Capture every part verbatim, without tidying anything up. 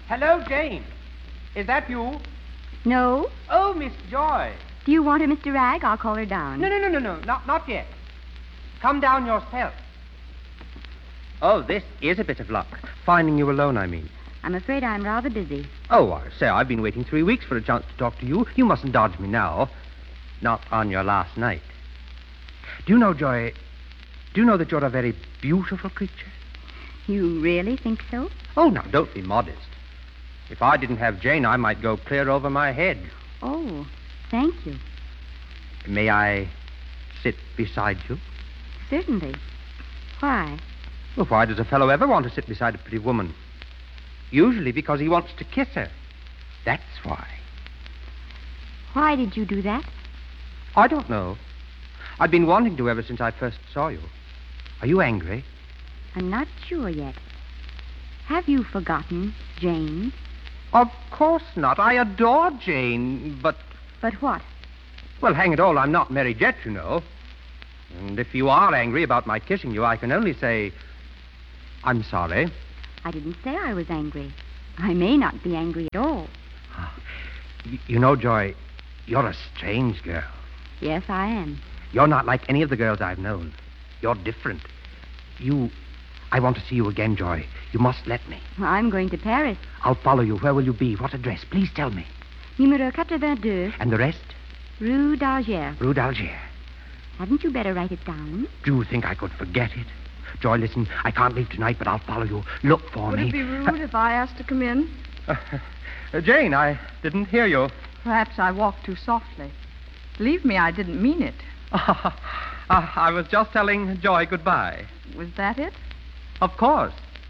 Hello, Jane. Is that you? No? Oh, Miss Joy. Do you want her, Mister Ragg? I'll call her down. No, no, no, no, no. Not, not yet. Come down yourself. Oh, this is a bit of luck. Finding you alone, I mean. I'm afraid I'm rather busy. Oh, I say, I've been waiting three weeks for a chance to talk to you. You mustn't dodge me now. Not on your last night. Do you know, Joy, do you know that you're a very beautiful creature? You really think so? Oh, now, don't be modest. If I didn't have Jane, I might go clear over my head. Oh, thank you. May I sit beside you? Certainly. Why? Well, why does a fellow ever want to sit beside a pretty woman? Usually because he wants to kiss her. That's why. Why did you do that? I don't know. I've been wanting to ever since I first saw you. Are you angry? I'm not sure yet. Have you forgotten Jane? Of course not. I adore Jane, but... But what? Well, hang it all, I'm not married yet, you know. And if you are angry about my kissing you, I can only say... I'm sorry. I didn't say I was angry. I may not be angry at all. Y- you know, Joy, you're a strange girl. Yes, I am. You're not like any of the girls I've known. You're different. You... I want to see you again, Joy. You must let me. I'm going to Paris. I'll follow you. Where will you be? What address? Please tell me. Numéro eighty-two. And the rest? Rue d'Alger. Rue d'Alger. Hadn't you better write it down? Do you think I could forget it? Joy, listen, I can't leave tonight, but I'll follow you. Look for Would me. it be rude if I asked to come in? Uh, uh, Jane, I didn't hear you. Perhaps I walked too softly. Believe me, I didn't mean it. uh, I was just telling Joy goodbye. Was that it? Of course.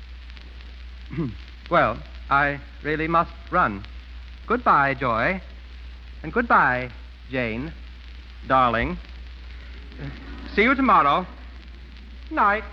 Well, I really must run. Goodbye, Joy. And goodbye, Jane. Darling. Uh, see you tomorrow. Night.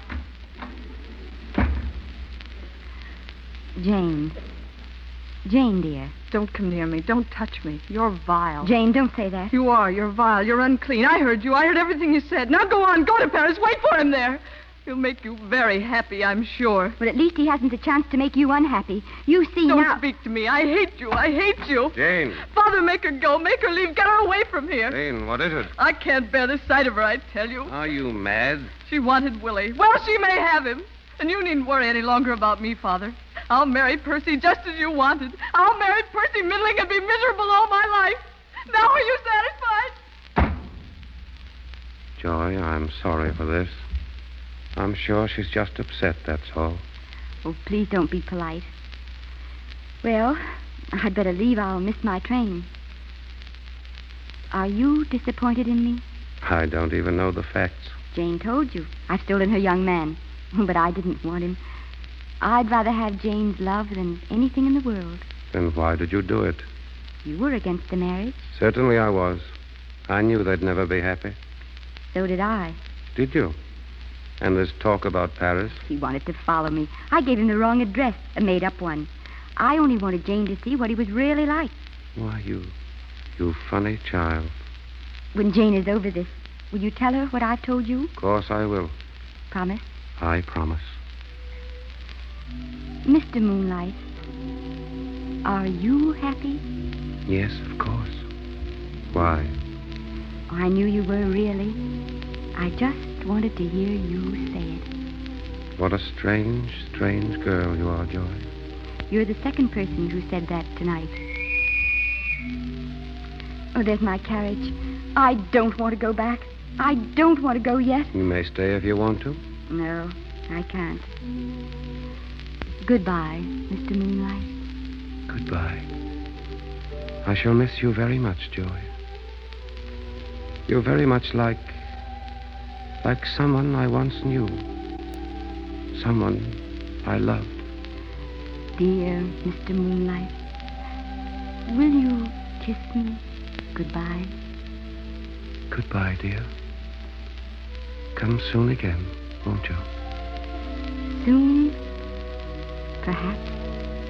Jane. Jane, dear. Don't come near me. Don't touch me. You're vile. Jane, don't say that. You are. You're vile. You're unclean. I heard you. I heard everything you said. Now go on. Go to Paris. Wait for him there. He'll make you very happy, I'm sure. But at least he hasn't a chance to make you unhappy. You see Don't now... speak to me. I hate you. I hate you. Jane. Father, make her go. Make her leave. Get her away from here. Jane, what is it? I can't bear the sight of her, I tell you. Are you mad? She wanted Willie. Well, she may have him. And you needn't worry any longer about me, Father. I'll marry Percy just as you wanted. I'll marry Percy Middling and be miserable all my life. Now are you satisfied? Joy, I'm sorry for this. I'm sure she's just upset, that's all. Oh, please don't be polite. Well, I'd better leave. I'll miss my train. Are you disappointed in me? I don't even know the facts. Jane told you. I've stolen her young man. But I didn't want him. I'd rather have Jane's love than anything in the world. Then why did you do it? You were against the marriage. Certainly I was. I knew they'd never be happy. So did I. Did you? And this talk about Paris? He wanted to follow me. I gave him the wrong address, a made-up one. I only wanted Jane to see what he was really like. Why, you... you funny child. When Jane is over this, will you tell her what I've told you? Of course I will. Promise? I promise. Mister Moonlight, are you happy? Yes, of course. Why? Oh, I knew you were really. I just wanted to hear you say it. What a strange, strange girl you are, Joy. You're the second person who said that tonight. Oh, there's my carriage. I don't want to go back. I don't want to go yet. You may stay if you want to. No, I can't. Goodbye, Mister Moonlight. Goodbye. I shall miss you very much, Joy. You're very much like... like someone I once knew. Someone I loved. Dear Mister Moonlight, will you kiss me goodbye? Goodbye, dear. Come soon again, won't you? Soon, perhaps.